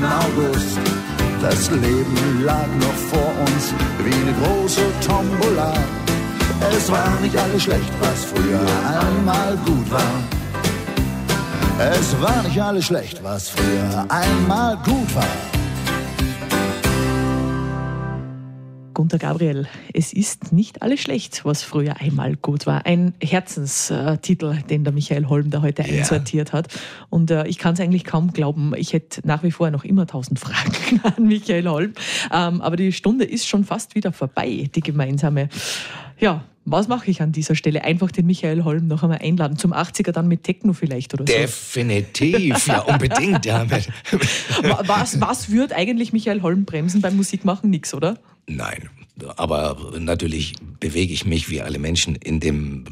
frühen August. Das Leben lag noch vor uns wie eine große Tombola. Es war nicht alles schlecht, was früher einmal gut war. Es war nicht alles schlecht, was früher einmal gut war. Gunter Gabriel, es ist nicht alles schlecht, was früher einmal gut war. Ein Herzenstitel, den der Michael Holm da heute einsortiert hat. Und ich kann es eigentlich kaum glauben, ich hätte nach wie vor noch immer 1000 Fragen an Michael Holm. Aber die Stunde ist schon fast wieder vorbei, die gemeinsame. Ja, was mache ich an dieser Stelle? Einfach den Michael Holm noch einmal einladen. Zum 80er dann mit Techno vielleicht oder so. Definitiv, ja, unbedingt. Ja. Was würde eigentlich Michael Holm bremsen beim Musikmachen? Nix, oder? Nein, aber natürlich bewege ich mich wie alle Menschen in dem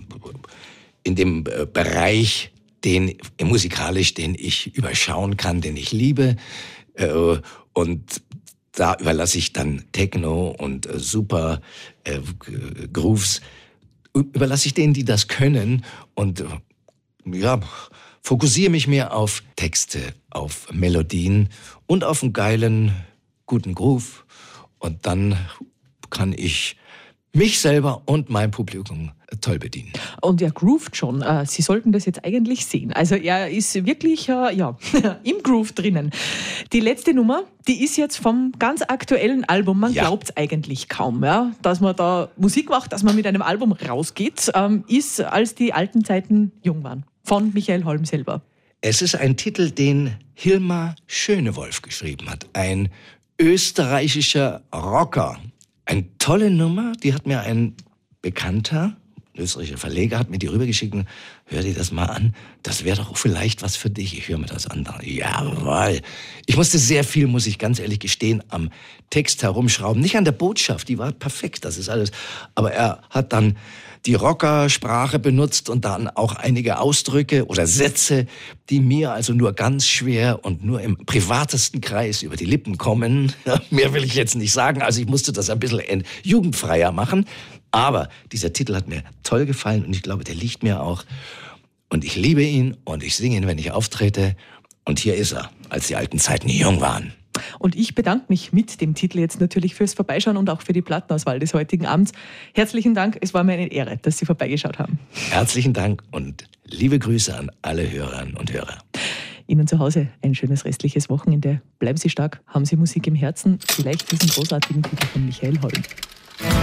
Bereich, musikalisch, den ich überschauen kann, den ich liebe. Und da überlasse ich dann Techno und super Grooves, überlasse ich denen, die das können, und fokussiere mich mehr auf Texte, auf Melodien und auf einen geilen, guten Groove. Und dann kann ich mich selber und mein Publikum toll bedienen. Und er groovt schon. Sie sollten das jetzt eigentlich sehen. Also er ist wirklich im Groove drinnen. Die letzte Nummer, die ist jetzt vom ganz aktuellen Album. Man glaubt es eigentlich kaum, dass man da Musik macht, dass man mit einem Album rausgeht, ist, als die alten Zeiten jung waren. Von Michael Holm selber. Es ist ein Titel, den Hilmar Schönewolf geschrieben hat. Ein österreichischer Rocker. Eine tolle Nummer, die hat mir ein Bekannter, ein österreichischer Verleger, hat mir die rübergeschickt. Hör dir das mal an, das wäre doch vielleicht was für dich. Ich höre mir das an. Jawohl. Ich musste sehr viel, muss ich ganz ehrlich gestehen, am Text herumschrauben. Nicht an der Botschaft, die war perfekt, das ist alles. Aber er hat dann die Rockersprache benutzt und dann auch einige Ausdrücke oder Sätze, die mir also nur ganz schwer und nur im privatesten Kreis über die Lippen kommen. Mehr will ich jetzt nicht sagen, also ich musste das ein bisschen jugendfreier machen. Aber dieser Titel hat mir toll gefallen und ich glaube, der liegt mir auch. Und ich liebe ihn und ich singe ihn, wenn ich auftrete. Und hier ist er, als die alten Zeiten jung waren. Und ich bedanke mich mit dem Titel jetzt natürlich fürs Vorbeischauen und auch für die Plattenauswahl des heutigen Abends. Herzlichen Dank, es war mir eine Ehre, dass Sie vorbeigeschaut haben. Herzlichen Dank und liebe Grüße an alle Hörerinnen und Hörer. Ihnen zu Hause ein schönes restliches Wochenende. Bleiben Sie stark, haben Sie Musik im Herzen, vielleicht diesen großartigen Titel von Michael Holm.